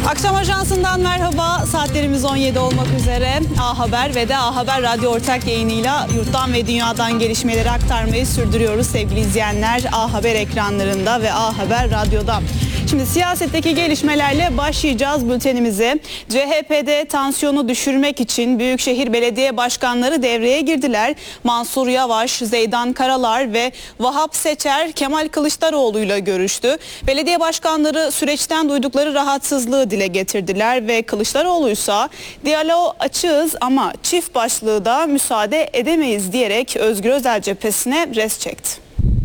Akşam Ajansı'ndan merhaba. Saatlerimiz 17 olmak üzere. A Haber ve de A Haber Radyo ortak yayınıyla yurttan ve dünyadan gelişmeleri aktarmayı sürdürüyoruz sevgili izleyenler. A Haber ekranlarında ve A Haber Radyo'da. Şimdi siyasetteki gelişmelerle başlayacağız bültenimize. CHP'de tansiyonu düşürmek için Büyükşehir Belediye Başkanları devreye girdiler. Mansur Yavaş, Zeydan Karalar ve Vahap Seçer Kemal Kılıçdaroğlu'yla görüştü. Belediye başkanları süreçten duydukları rahatsızlığı dile getirdiler ve Kılıçdaroğlu ise diyaloğa açığız ama çift başlığı da müsaade edemeyiz diyerek Özgür Özel cephesine res çekti.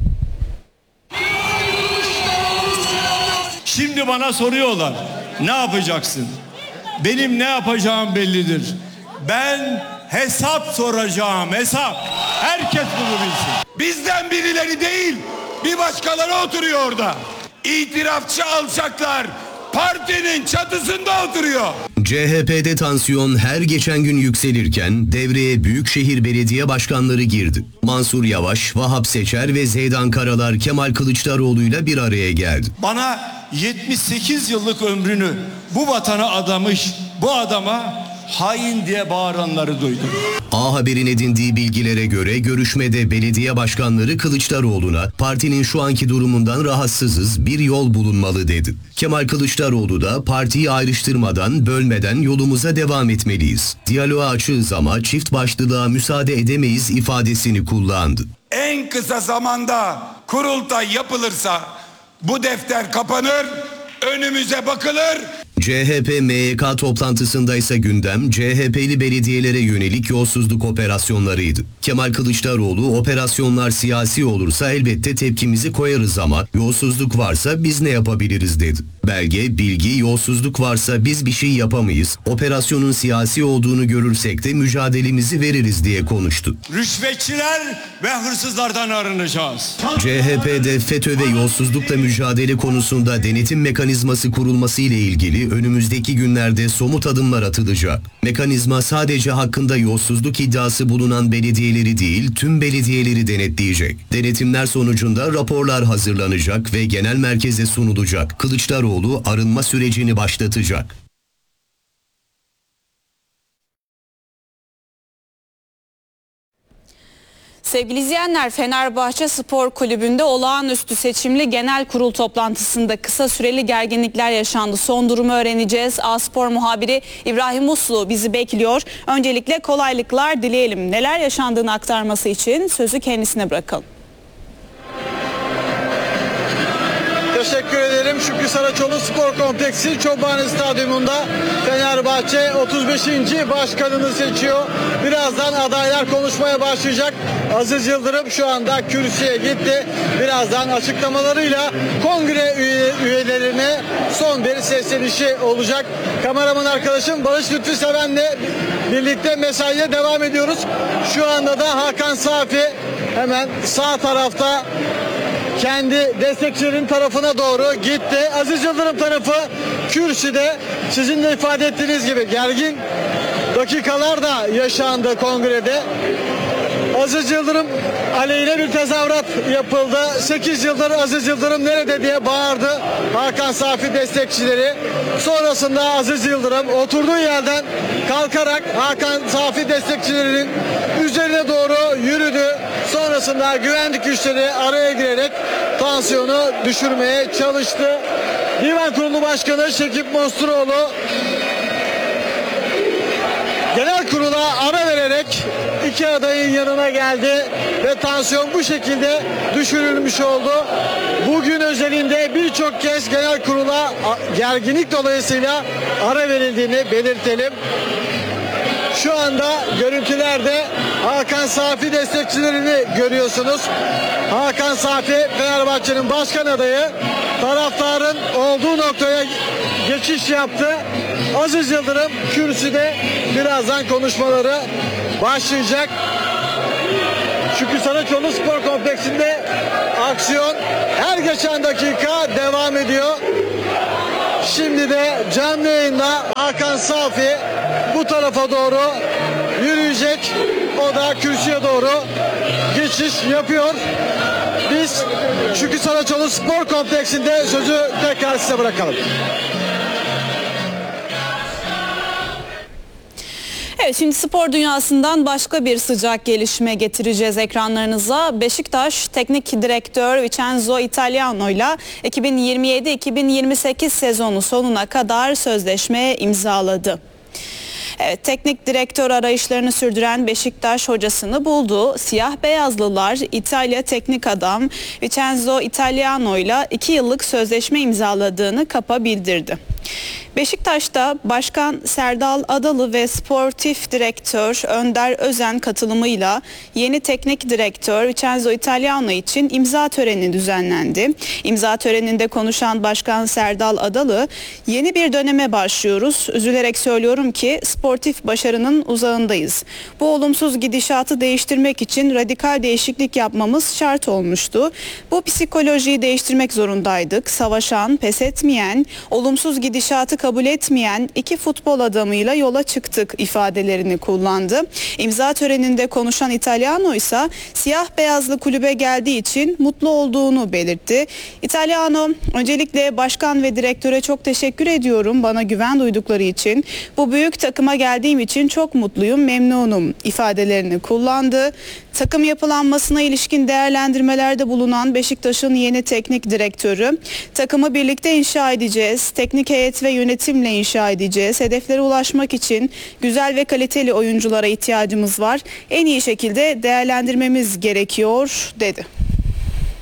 Şimdi bana soruyorlar, ne yapacaksın? Benim ne yapacağım bellidir. Ben hesap soracağım, hesap. Herkes bunu bilsin. Bizden birileri değil, bir başkaları oturuyor orada. İtirafçı alçaklar partinin çatısında oturuyor. CHP'de tansiyon her geçen gün yükselirken devreye Büyükşehir Belediye Başkanları girdi. Mansur Yavaş, Vahap Seçer ve Zeydan Karalar Kemal Kılıçdaroğlu'yla bir araya geldi. Bana 78 yıllık ömrünü bu vatana adamış, bu adama hain diye bağıranları duydum. A Haber'in edindiği bilgilere göre görüşmede belediye başkanları Kılıçdaroğlu'na partinin şu anki durumundan rahatsızız, bir yol bulunmalı dedi. Kemal Kılıçdaroğlu da partiyi ayrıştırmadan, bölmeden yolumuza devam etmeliyiz. Diyaloğa açığız ama çift başlılığa müsaade edemeyiz ifadesini kullandı. En kısa zamanda kurultay yapılırsa bu defter kapanır, önümüze bakılır. CHP MYK toplantısında ise gündem CHP'li belediyelere yönelik yolsuzluk operasyonlarıydı. Kemal Kılıçdaroğlu operasyonlar siyasi olursa elbette tepkimizi koyarız ama yolsuzluk varsa biz ne yapabiliriz dedi. Belge, bilgi, yolsuzluk varsa biz bir şey yapamayız. Operasyonun siyasi olduğunu görürsek de mücadelemizi veririz diye konuştu. Rüşvetçiler ve hırsızlardan arınacağız. CHP'de FETÖ ve yolsuzlukla mücadele konusunda denetim mekanizması kurulması ile ilgili önümüzdeki günlerde somut adımlar atılacak. Mekanizma sadece hakkında yolsuzluk iddiası bulunan belediyeleri değil, tüm belediyeleri denetleyecek. Denetimler sonucunda raporlar hazırlanacak ve genel merkeze sunulacak. Kılıçdaroğlu arınma sürecini başlatacak. Sevgili izleyenler, Fenerbahçe Spor Kulübü'nde olağanüstü seçimli genel kurul toplantısında kısa süreli gerginlikler yaşandı. Son durumu öğreneceğiz. A-Spor muhabiri İbrahim Uslu bizi bekliyor. Öncelikle kolaylıklar dileyelim. Neler yaşandığını aktarması için sözü kendisine bırakalım. Teşekkür ederim. Şükrü Saraçoğlu Spor Kompleksi Çobani Stadyumunda Fenerbahçe 35. başkanını seçiyor. Birazdan adaylar konuşmaya başlayacak. Aziz Yıldırım şu anda kürsüye gitti. Birazdan açıklamalarıyla kongre üyelerine son bir seslenişi olacak. Kameraman arkadaşım Barış Lütfü Seven'le birlikte mesaiye devam ediyoruz. Şu anda da Hakan Safi hemen sağ tarafta kendi destekçilerin tarafına doğru gitti. Aziz Yıldırım tarafı kürsüde, sizin de ifade ettiğiniz gibi gergin dakikalar da yaşandı kongrede. Aziz Yıldırım aleyhine bir tezahürat yapıldı. 8 yıldır Aziz Yıldırım nerede diye bağırdı Hakan Safi destekçileri. Sonrasında Aziz Yıldırım oturduğu yerden kalkarak Hakan Safi destekçilerinin üzerine doğru yürüdü. Sonrasında güvenlik güçleri araya girerek tansiyonu düşürmeye çalıştı. Divan Kurulu Başkanı Şekip Mosturoğlu genel kurula ara vererek iki adayın yanına geldi ve tansiyon bu şekilde düşürülmüş oldu. Bugün özelinde birçok kez genel kurula gerginlik dolayısıyla ara verildiğini belirtelim. Şu anda görüntülerde Hakan Safi destekçilerini görüyorsunuz. Hakan Safi Fenerbahçe'nin başkan adayı, taraftarın olduğu noktaya geçiş yaptı. Aziz Yıldırım kürsüde, birazdan konuşmaları başlayacak. Şükrü Saraçoğlu Spor Kompleksinde aksiyon her geçen dakika devam ediyor. Şimdi de canlı yayında Hakan Safi bu tarafa doğru yürüyecek. O da kürsüye doğru geçiş yapıyor. Biz Şükrü Saraçoğlu Spor Kompleksinde sözü tekrar size bırakalım. Evet, şimdi spor dünyasından başka bir sıcak gelişme getireceğiz ekranlarınıza. Beşiktaş Teknik Direktör Vincenzo Italiano ile 2027-2028 sezonu sonuna kadar sözleşme imzaladı. Evet, teknik direktör arayışlarını sürdüren Beşiktaş hocasını buldu. Siyah beyazlılar İtalya teknik adam Vincenzo Italiano ile 2 yıllık sözleşme imzaladığını KAP'a bildirdi. Beşiktaş'ta Başkan Serdal Adalı ve Sportif Direktör Önder Özen katılımıyla yeni teknik direktör Vincenzo Italiano için imza töreni düzenlendi. İmza töreninde konuşan Başkan Serdal Adalı, "Yeni bir döneme başlıyoruz. Üzülerek söylüyorum ki sportif başarının uzağındayız. Bu olumsuz gidişatı değiştirmek için radikal değişiklik yapmamız şart olmuştu. Bu psikolojiyi değiştirmek zorundaydık. Savaşan, pes etmeyen, olumsuz gidişatı kabul etmeyen 2 futbol adamıyla yola çıktık" ifadelerini kullandı. İmza töreninde konuşan Italiano ise siyah beyazlı kulübe geldiği için mutlu olduğunu belirtti. Italiano, "Öncelikle başkan ve direktöre çok teşekkür ediyorum bana güven duydukları için. Bu büyük takıma geldiğim için çok mutluyum, memnunum" ifadelerini kullandı. Takım yapılanmasına ilişkin değerlendirmelerde bulunan Beşiktaş'ın yeni teknik direktörü, "Takımı birlikte inşa edeceğiz, teknik heyet ve yönetimle inşa edeceğiz. Hedeflere ulaşmak için güzel ve kaliteli oyunculara ihtiyacımız var. En iyi şekilde değerlendirmemiz gerekiyor" dedi.